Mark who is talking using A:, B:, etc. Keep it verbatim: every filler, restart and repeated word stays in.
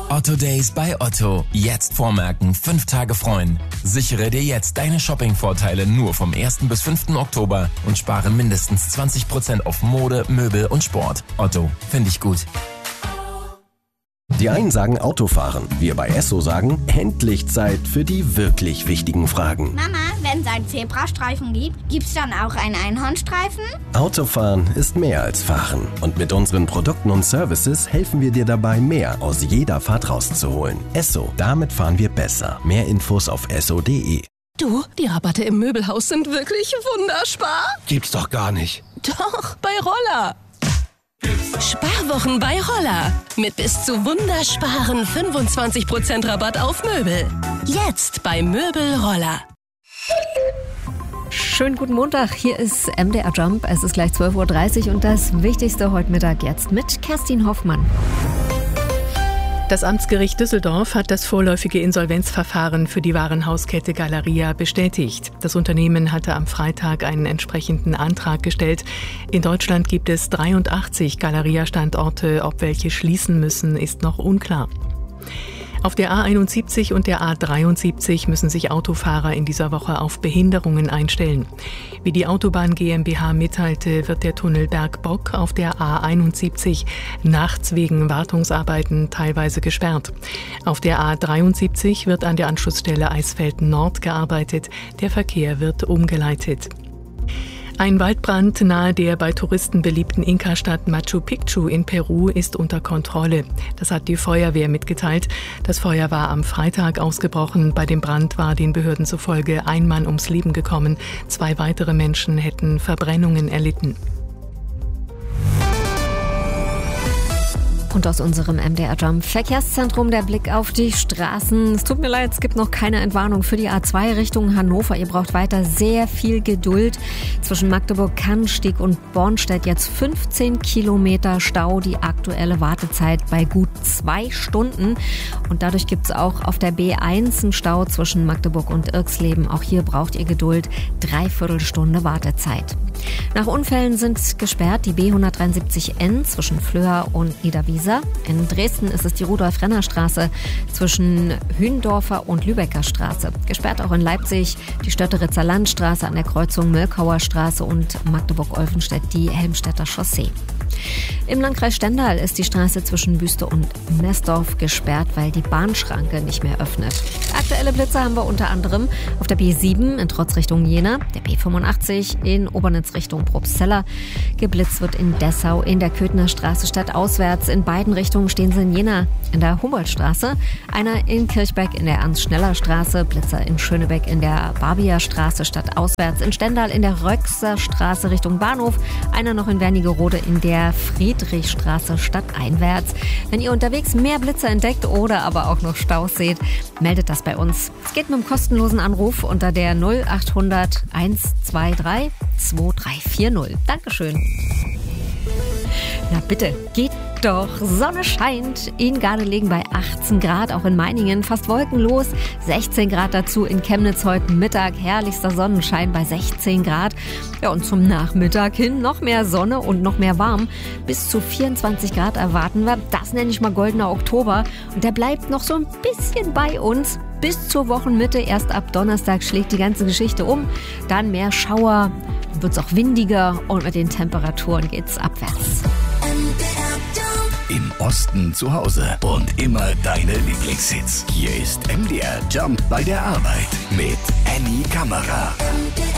A: Otto Days bei Otto. Jetzt vormerken, fünf Tage freuen. Sichere dir jetzt deine Shopping-Vorteile nur vom ersten bis fünften Oktober und spare mindestens zwanzig Prozent auf Mode, Möbel und Sport. Otto, finde ich gut.
B: Die einen sagen Autofahren, wir bei Esso sagen, endlich Zeit für die wirklich wichtigen Fragen.
C: Mama, wenn es einen Zebrastreifen gibt, gibt's dann auch einen Einhornstreifen?
B: Autofahren ist mehr als Fahren. Und mit unseren Produkten und Services helfen wir dir dabei, mehr aus jeder Fahrt rauszuholen. Esso, damit fahren wir besser. Mehr Infos auf esso punkt de.
D: Du, die Rabatte im Möbelhaus sind wirklich wunderspar.
E: Gibt's doch gar nicht.
D: Doch, bei Roller. Sparwochen bei Roller. Mit bis zu wundersparen fünfundzwanzig Prozent Rabatt auf Möbel. Jetzt bei Möbel Roller.
F: Schönen guten Montag, hier ist M D R Jump. Es ist gleich zwölf Uhr dreißig und das Wichtigste heute Mittag jetzt mit Kerstin Hoffmann.
G: Das Amtsgericht Düsseldorf hat das vorläufige Insolvenzverfahren für die Warenhauskette Galeria bestätigt. Das Unternehmen hatte am Freitag einen entsprechenden Antrag gestellt. In Deutschland gibt es dreiundachtzig Galeria-Standorte. Ob welche schließen müssen, ist noch unklar. Auf der A einundsiebzig und der A dreiundsiebzig müssen sich Autofahrer in dieser Woche auf Behinderungen einstellen. Wie die Autobahn GmbH mitteilte, wird der Tunnel Bergbock auf der A einundsiebzig nachts wegen Wartungsarbeiten teilweise gesperrt. Auf der A dreiundsiebzig wird an der Anschlussstelle Eisfelden Nord gearbeitet. Der Verkehr wird umgeleitet. Ein Waldbrand nahe der bei Touristen beliebten Inka-Stadt Machu Picchu in Peru ist unter Kontrolle. Das hat die Feuerwehr mitgeteilt. Das Feuer war am Freitag ausgebrochen. Bei dem Brand war den Behörden zufolge ein Mann ums Leben gekommen. Zwei weitere Menschen hätten Verbrennungen erlitten.
F: Und aus unserem M D R Jump Verkehrszentrum der Blick auf die Straßen. Es tut mir leid, es gibt noch keine Entwarnung für die A zwei Richtung Hannover. Ihr braucht weiter sehr viel Geduld. Zwischen Magdeburg-Kannstieg und Bornstedt jetzt fünfzehn Kilometer Stau. Die aktuelle Wartezeit bei gut zwei Stunden. Und dadurch gibt es auch auf der B eins einen Stau zwischen Magdeburg und Irxleben. Auch hier braucht ihr Geduld. Dreiviertel Stunde Wartezeit. Nach Unfällen sind gesperrt die B hundertdreiundsiebzig N zwischen Flöhr und Niederwiesa. In Dresden ist es die Rudolf-Renner-Straße zwischen Hündorfer und Lübecker Straße. Gesperrt auch in Leipzig die Stötteritzer Landstraße an der Kreuzung Mölkauer Straße und Magdeburg-Olfenstedt die Helmstedter Chaussee. Im Landkreis Stendal ist die Straße zwischen Büste und Messdorf gesperrt, weil die Bahnschranke nicht mehr öffnet. Aktuelle Blitze haben wir unter anderem auf der B sieben in Trotz Richtung Jena, der B fünfundachtzig in Obernitz Richtung Probstzella. Geblitzt wird in Dessau in der Köthener Straße stadtauswärts. In beiden Richtungen stehen sie in Jena in der Humboldtstraße, einer in Kirchberg in der Ernst-Schneller Straße, Blitzer in Schönebeck in der Barbier Straße stadtauswärts, in Stendal in der Röxer Straße Richtung Bahnhof, einer noch in Wernigerode in der Friedrichstraße stadteinwärts. Wenn ihr unterwegs mehr Blitze entdeckt oder aber auch noch Staus seht, meldet das bei uns. Es geht mit einem kostenlosen Anruf unter der null achthundert hundertzweiundzwanzig zweitausenddreihundertvierzig. Dankeschön. Na bitte, geht doch. Sonne scheint in Gardelegen bei achtzehn Grad, auch in Meiningen fast wolkenlos. sechzehn Grad dazu in Chemnitz heute Mittag. Herrlichster Sonnenschein bei sechzehn Grad. Ja, und zum Nachmittag hin noch mehr Sonne und noch mehr warm. Bis zu vierundzwanzig Grad erwarten wir. Das nenne ich mal goldener Oktober. Und der bleibt noch so ein bisschen bei uns. Bis zur Wochenmitte. Erst ab Donnerstag schlägt die ganze Geschichte um. Dann mehr Schauer. Dann wird es auch windiger und mit den Temperaturen geht's abwärts.
E: Im Osten zu Hause und immer deine Lieblingshits. Hier ist M D R Jump bei der Arbeit mit Annie Kammerer.